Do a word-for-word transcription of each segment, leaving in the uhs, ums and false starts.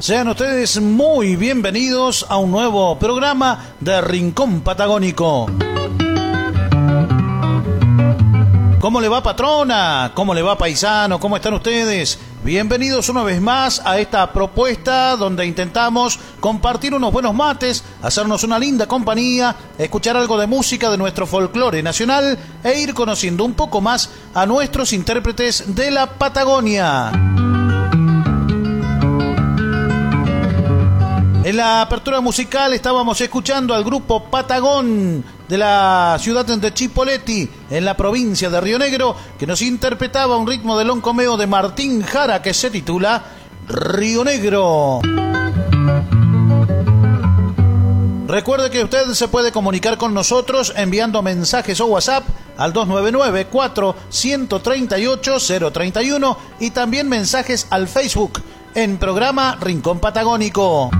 Sean ustedes muy bienvenidos a un nuevo programa de Rincón Patagónico. ¿Cómo le va, patrona? ¿Cómo le va, paisano? ¿Cómo están ustedes? Bienvenidos una vez más a esta propuesta donde intentamos compartir unos buenos mates, hacernos una linda compañía, escuchar algo de música de nuestro folclore nacional e ir conociendo un poco más a nuestros intérpretes de la Patagonia. En la apertura musical estábamos escuchando al grupo Patagón de la ciudad de Chipoleti, en la provincia de Río Negro, que nos interpretaba un ritmo de loncomeo de Martín Jara que se titula Río Negro. Recuerde que usted se puede comunicar con nosotros enviando mensajes o WhatsApp al dos nueve nueve, cuatro tres ocho, cero tres uno y también mensajes al Facebook en programa Rincón Patagónico.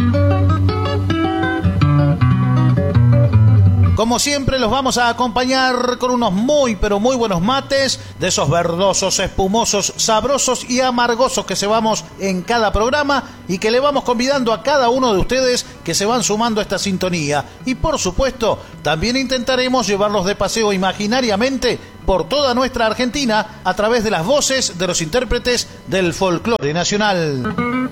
Como siempre, los vamos a acompañar con unos muy, pero muy buenos mates, de esos verdosos, espumosos, sabrosos y amargosos que se vamos en cada programa y que le vamos convidando a cada uno de ustedes que se van sumando a esta sintonía. Y por supuesto, también intentaremos llevarlos de paseo imaginariamente por toda nuestra Argentina a través de las voces de los intérpretes del folclore nacional.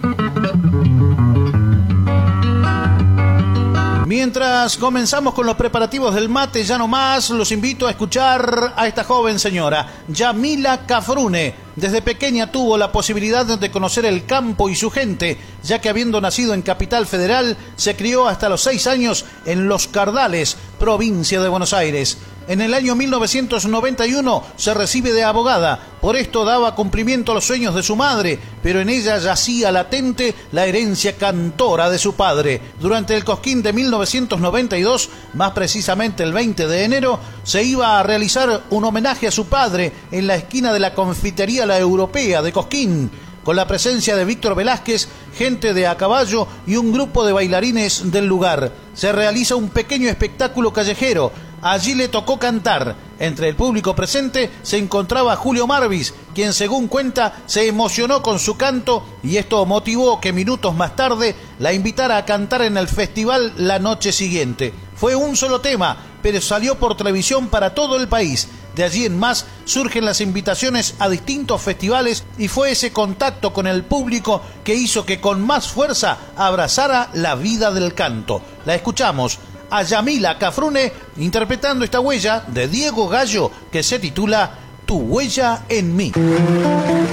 Mientras comenzamos con los preparativos del mate, ya no más, los invito a escuchar a esta joven señora, Yamila Cafrune. Desde pequeña tuvo la posibilidad de conocer el campo y su gente, ya que habiendo nacido en Capital Federal, se crió hasta los seis años en Los Cardales, provincia de Buenos Aires. En el año mil novecientos noventa y uno se recibe de abogada, por esto daba cumplimiento a los sueños de su madre, pero en ella yacía latente la herencia cantora de su padre. Durante el Cosquín de mil novecientos noventa y dos, más precisamente el veinte de enero, se iba a realizar un homenaje a su padre en la esquina de la confitería La Europea de Cosquín, con la presencia de Víctor Velázquez, gente de a caballo y un grupo de bailarines del lugar. Se realiza un pequeño espectáculo callejero. Allí le tocó cantar. Entre el público presente se encontraba Julio Marvis, quien según cuenta se emocionó con su canto y esto motivó que minutos más tarde la invitara a cantar en el festival la noche siguiente. Fue un solo tema, pero salió por televisión para todo el país. De allí en más surgen las invitaciones a distintos festivales y fue ese contacto con el público que hizo que con más fuerza abrazara la vida del canto. La escuchamos a Yamila Cafrune interpretando esta huella de Diego Gallo que se titula Tu huella en mí.